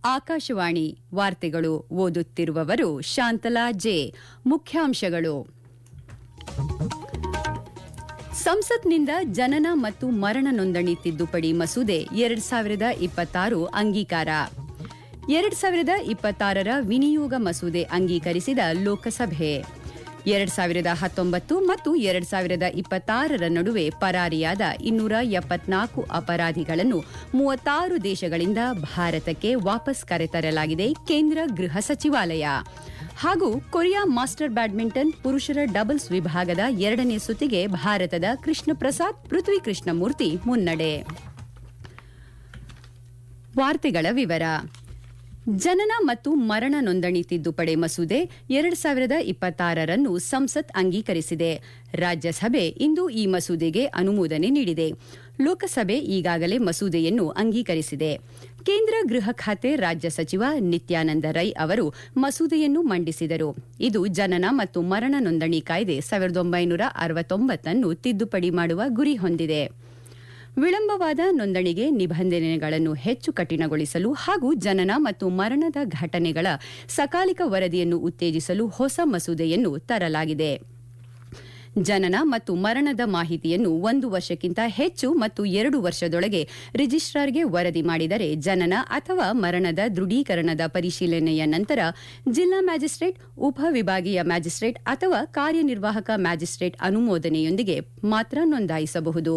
ಆಕಾಶವಾಣಿ ವಾರ್ತೆಗಳು ಓದುತ್ತಿರುವವರು ಶಾಂತಲಾ ಜೆ. ಮುಖ್ಯಾಂಶಗಳು. ಸಂಸತ್ನಿಂದ ಜನನ ಮತ್ತು ಮರಣ ನೋಂದಣಿ ತಿದ್ದುಪಡಿ ಮಸೂದೆ 2026 ಅಂಗೀಕಾರ. 2026ರ ವಿನಿಯೋಗ ಮಸೂದೆ ಅಂಗೀಕರಿಸಿದ ಲೋಕಸಭೆ. 2019 ಮತ್ತು 2026ರ ನಡುವೆ ಪರಾರಿಯಾದ 274 ಅಪರಾಧಿಗಳನ್ನು 36 ದೇಶಗಳಿಂದ ಭಾರತಕ್ಕೆ ವಾಪಸ್ ಕರೆತರಲಾಗಿದೆ ಕೇಂದ್ರ ಗೃಹ ಸಚಿವಾಲಯ. ಹಾಗೂ ಕೊರಿಯಾ ಮಾಸ್ಟರ್ ಬ್ಯಾಡ್ಮಿಂಟನ್ ಪುರುಷರ ಡಬಲ್ಸ್ ವಿಭಾಗದ 2ನೇ ಸುತ್ತಿಗೆ ಭಾರತದ ಕೃಷ್ಣ ಪ್ರಸಾದ್ ಪೃಥ್ವಿ ಕೃಷ್ಣಮೂರ್ತಿ ಮುನ್ನಡೆ. ವಾರ್ತೆಗಳ ವಿವರ. ಜನನ ಮತ್ತು ಮರಣ ನೋಂದಣಿ ತಿದ್ದುಪಡಿ ಮಸೂದೆ 2026ರನ್ನು ಸಂಸತ್ ಅಂಗೀಕರಿಸಿದೆ. ರಾಜ್ಯಸಭೆ ಇಂದು ಈ ಮಸೂದೆಗೆ ಅನುಮೋದನೆ ನೀಡಿದೆ. ಲೋಕಸಭೆ ಈಗಾಗಲೇ ಮಸೂದೆಯನ್ನು ಅಂಗೀಕರಿಸಿದೆ. ಕೇಂದ್ರ ಗೃಹ ಖಾತೆ ರಾಜ್ಯ ಸಚಿವ ನಿತ್ಯಾನಂದ ರೈ ಅವರು ಮಸೂದೆಯನ್ನು ಮಂಡಿಸಿದರು. ಇದು ಜನನ ಮತ್ತು ಮರಣ ನೋಂದಣಿ ಕಾಯ್ದೆ 1969 ತಿದ್ದುಪಡಿ ಮಾಡುವ ಗುರಿ ಹೊಂದಿದೆ. ವಿಳಂಬವಾದ ನೋಂದಣಿಗೆ ನಿಬಂಧನೆಗಳನ್ನು ಹೆಚ್ಚು ಕಠಿಣಗೊಳಿಸಲು ಹಾಗೂ ಜನನ ಮತ್ತು ಮರಣದ ಘಟನೆಗಳ ಸಕಾಲಿಕ ವರದಿಯನ್ನು ಉತ್ತೇಜಿಸಲು ಹೊಸ ಮಸೂದೆಯನ್ನು ತರಲಾಗಿದೆ. ಜನನ ಮತ್ತು ಮರಣದ ಮಾಹಿತಿಯನ್ನು 1 ವರ್ಷಕ್ಕಿಂತ ಹೆಚ್ಚು ಮತ್ತು 2 ವರ್ಷದೊಳಗೆ ರಿಜಿಸ್ಟ್ರಾರ್ಗೆ ವರದಿ ಮಾಡಿದರೆ ಜನನ ಅಥವಾ ಮರಣದ ದೃಢೀಕರಣದ ಪರಿಶೀಲನೆಯ ನಂತರ ಜಿಲ್ಲಾ ಮ್ಯಾಜಿಸ್ಟ್ರೇಟ್, ಉಪವಿಭಾಗೀಯ ಮ್ಯಾಜಿಸ್ಟ್ರೇಟ್ ಅಥವಾ ಕಾರ್ಯನಿರ್ವಾಹಕ ಮ್ಯಾಜಿಸ್ಟ್ರೇಟ್ ಅನುಮೋದನೆಯೊಂದಿಗೆ ಮಾತ್ರ ನೋಂದಾಯಿಸಬಹುದು.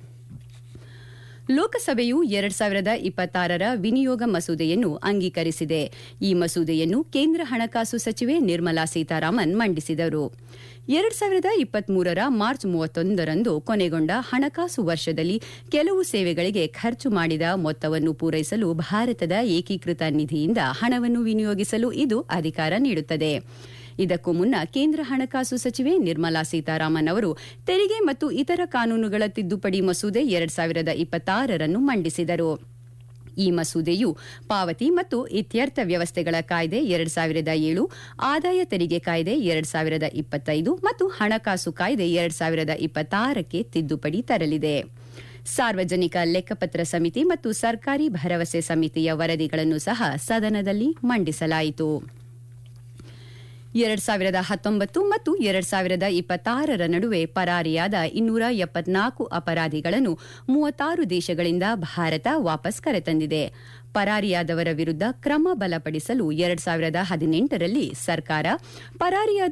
ಲೋಕಸಭೆಯು 2026ರ ವಿನಿಯೋಗ ಮಸೂದೆಯನ್ನು ಅಂಗೀಕರಿಸಿದೆ. ಈ ಮಸೂದೆಯನ್ನು ಕೇಂದ್ರ ಹಣಕಾಸು ಸಚಿವೆ ನಿರ್ಮಲಾ ಸೀತಾರಾಮನ್ ಮಂಡಿಸಿದರು. 2023ರ ಮಾರ್ಚ್ 31ರಂದು ಕೊನೆಗೊಂಡ ಹಣಕಾಸು ವರ್ಷದಲ್ಲಿ ಕೆಲವು ಸೇವೆಗಳಿಗೆ ಖರ್ಚು ಮಾಡಿದ ಮೊತ್ತವನ್ನು ಪೂರೈಸಲು ಭಾರತದ ಏಕೀಕೃತ ನಿಧಿಯಿಂದ ಹಣವನ್ನು ವಿನಿಯೋಗಿಸಲು ಇದು ಅಧಿಕಾರ ನೀಡುತ್ತದೆ. ಇದಕ್ಕೂ ಮುನ್ನ ಕೇಂದ್ರ ಹಣಕಾಸು ಸಚಿವೆ ನಿರ್ಮಲಾ ಸೀತಾರಾಮನ್ ಅವರು ತೆರಿಗೆ ಮತ್ತು ಇತರ ಕಾನೂನುಗಳ ತಿದ್ದುಪಡಿ ಮಸೂದೆ 2026ರನ್ನು ಮಂಡಿಸಿದರು. ಈ ಮಸೂದೆಯು ಪಾವತಿ ಮತ್ತು ಇತ್ಯರ್ಥ ವ್ಯವಸ್ಥೆಗಳ ಕಾಯ್ದೆ 2007, ಆದಾಯ ತೆರಿಗೆ ಕಾಯ್ದೆ 2025 ಮತ್ತು ಹಣಕಾಸು ಕಾಯ್ದೆ 2026ಕ್ಕೆ ತಿದ್ದುಪಡಿ ತರಲಿದೆ. ಸಾರ್ವಜನಿಕ ಲೆಕ್ಕಪತ್ರ ಸಮಿತಿ ಮತ್ತು ಸರ್ಕಾರಿ ಭರವಸೆ ಸಮಿತಿಯ ವರದಿಗಳನ್ನು ಸಹ ಸದನದಲ್ಲಿ ಮಂಡಿಸಲಾಯಿತು. 2019 ಮತ್ತು 2026ರ ನಡುವೆ ಪರಾರಿಯಾದ 274 ಅಪರಾಧಿಗಳನ್ನು 36 ದೇಶಗಳಿಂದ ಭಾರತ ವಾಪಸ್ ಕರೆತಂದಿದೆ. ಪರಾರಿಯಾದವರ ವಿರುದ್ಧ ಕ್ರಮ ಬಲಪಡಿಸಲು 2018ರಲ್ಲಿ ಸರ್ಕಾರ ಪರಾರಿಯಾದ